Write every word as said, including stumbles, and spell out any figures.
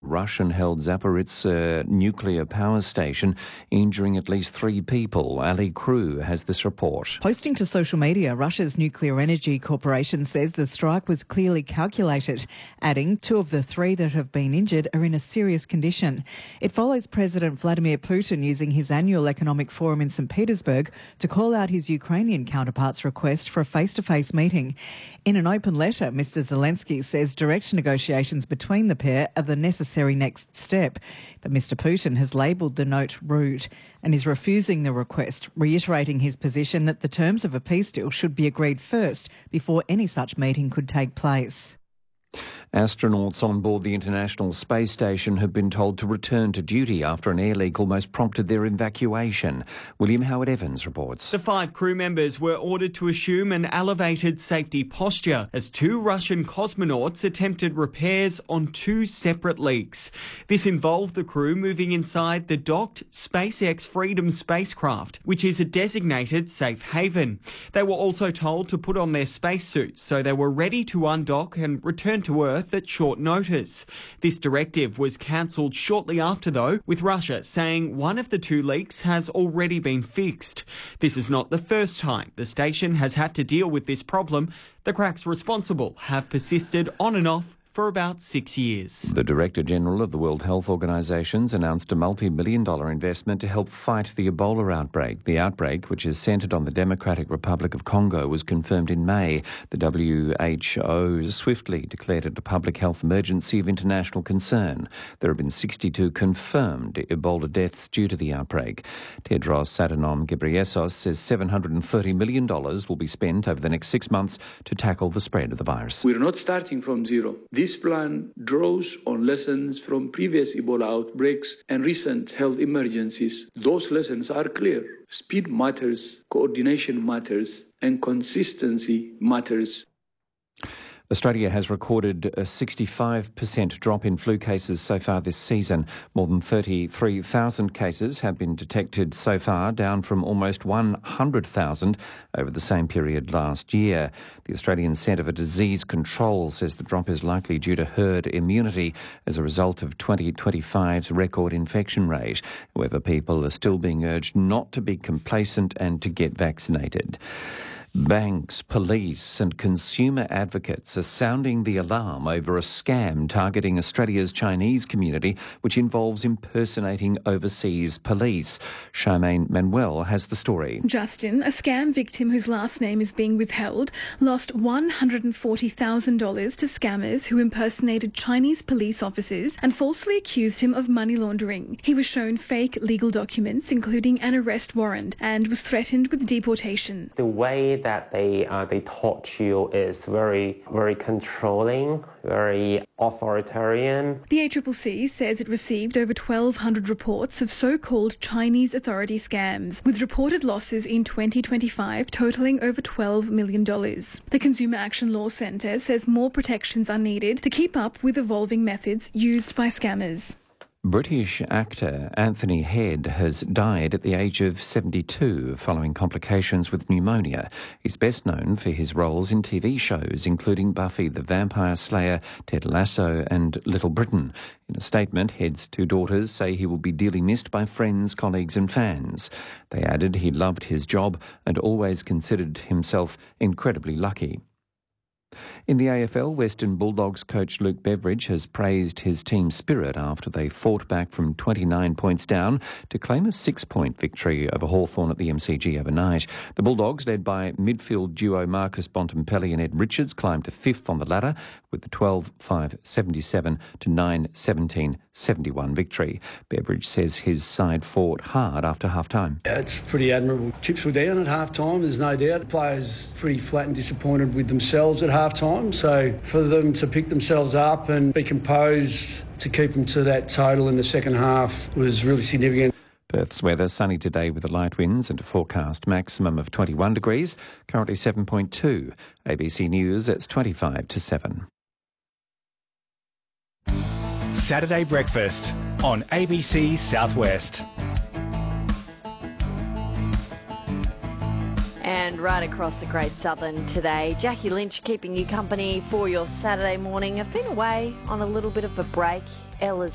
Russian-held Zaporizhzhia nuclear power station, injuring at least three people. Ali Crew has this report. Posting to social media, Russia's Nuclear Energy Corporation says the strike was clearly calculated, adding two of the three that have been injured are in a serious condition. It follows President Vladimir Putin using his annual economic forum in Saint Petersburg to call out his Ukrainian counterpart's request for a face-to-face meeting. In an open letter, Mister Zelensky says direct negotiations between the pair are the necessary next step. But Mister Putin has labelled the note rude and is refusing the request, reiterating his position that the terms of a peace deal should be agreed first before any such meeting could take place. Astronauts on board the International Space Station have been told to return to duty after an air leak almost prompted their evacuation. William Howard-Evans reports. The five crew members were ordered to assume an elevated safety posture as two Russian cosmonauts attempted repairs on two separate leaks. This involved the crew moving inside the docked SpaceX Freedom spacecraft, which is a designated safe haven. They were also told to put on their spacesuits so they were ready to undock and return to Earth at short notice. This directive was cancelled shortly after, though, with Russia saying one of the two leaks has already been fixed. This is not the first time the station has had to deal with this problem. The cracks responsible have persisted on and off for about six years. The Director General of the World Health Organization announced a multi-million dollar investment to help fight the Ebola outbreak. The outbreak, which is centred on the Democratic Republic of Congo, was confirmed in May. The W H O swiftly declared it a public health emergency of international concern. There have been sixty-two confirmed Ebola deaths due to the outbreak. Tedros Adhanom Ghebreyesus says seven hundred thirty million dollars will be spent over the next six months to tackle the spread of the virus. We're not starting from zero. This plan draws on lessons from previous Ebola outbreaks and recent health emergencies. Those lessons are clear. Speed matters, coordination matters, and consistency matters. Australia has recorded a sixty-five percent drop in flu cases so far this season. More than thirty-three thousand cases have been detected so far, down from almost one hundred thousand over the same period last year. The Australian Centre for Disease Control says the drop is likely due to herd immunity as a result of twenty twenty-five's record infection rate. However, people are still being urged not to be complacent and to get vaccinated. Banks, police and consumer advocates are sounding the alarm over a scam targeting Australia's Chinese community, which involves impersonating overseas police. Charmaine Manuel has the story. Justin, a scam victim whose last name is being withheld, lost one hundred forty thousand dollars to scammers who impersonated Chinese police officers and falsely accused him of money laundering. He was shown fake legal documents, including an arrest warrant, and was threatened with deportation. The way that they uh, they taught you is very, very controlling, very authoritarian. The A C C C says it received over twelve hundred reports of so-called Chinese authority scams, with reported losses in twenty twenty-five totalling over twelve million dollars. The Consumer Action Law Centre says more protections are needed to keep up with evolving methods used by scammers. British actor Anthony Head has died at the age of seventy-two following complications with pneumonia. He's best known for his roles in T V shows including Buffy the Vampire Slayer, Ted Lasso and Little Britain. In a statement, Head's two daughters say he will be dearly missed by friends, colleagues and fans. They added he loved his job and always considered himself incredibly lucky. In the A F L, Western Bulldogs coach Luke Beveridge has praised his team's spirit after they fought back from twenty-nine points down to claim a six-point victory over Hawthorn at the M C G overnight. The Bulldogs, led by midfield duo Marcus Bontempelli and Ed Richards, climbed to fifth on the ladder with the twelve five seventy-seven to nine seventeen seventy-one victory. Beveridge says his side fought hard after half-time. Yeah, it's pretty admirable. Chips were down at half-time, there's no doubt. Players pretty flat and disappointed with themselves at half-time, so for them to pick themselves up and be composed to keep them to that total in the second half was really significant. Perth's weather sunny today with the light winds and a forecast maximum of twenty-one degrees, currently seven point two. A B C News, it's twenty-five to seven. Saturday Breakfast on A B C Southwest. And right across the Great Southern today, Jackie Lynch keeping you company for your Saturday morning. I've been away on a little bit of a break. Ella's